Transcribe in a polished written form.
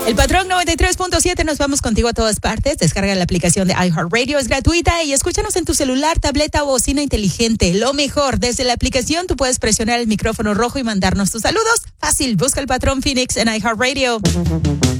El Patrón 93.7, nos vamos contigo a todas partes. Descarga la aplicación de iHeartRadio, es gratuita y escúchanos en tu celular, tableta o bocina inteligente. Lo mejor, desde la aplicación tú puedes presionar el micrófono rojo y mandarnos tus saludos. Fácil, busca el Patrón Phoenix en iHeartRadio.